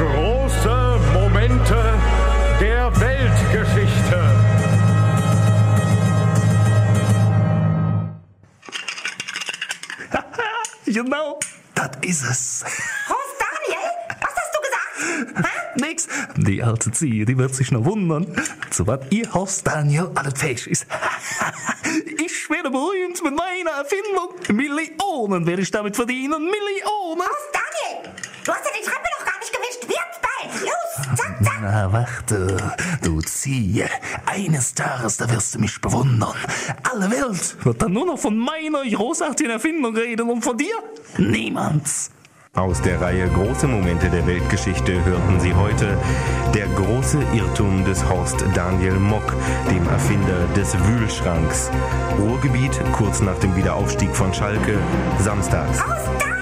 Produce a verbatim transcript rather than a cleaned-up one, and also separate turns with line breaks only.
Große Momente der Weltgeschichte.
Genau, das ist es.
Horst Daniel, was hast du gesagt? Hä?
Nix. Die alte Ziege, die wird sich noch wundern, zu was ihr Horst Daniel alles fähig ist. Ich werde berühmt mit meiner Erfindung. Millionen werde ich damit verdienen. Millionen.
Horst Daniel, du hast ja die Treppe noch gar nicht gewischt. Wird's bald. Los, zack, zack.
Na, warte, du Ziege. Eines Tages, da wirst du mich bewundern. Alle Welt wird dann nur noch von meiner großartigen Erfindung reden und von dir niemand.
Aus der Reihe Große Momente der Weltgeschichte hörten Sie heute der große Irrtum des Horst Daniel Mock, dem Erfinder des Wühlschranks. Ruhrgebiet kurz nach dem Wiederaufstieg von Schalke, samstags.
Horst Daniel!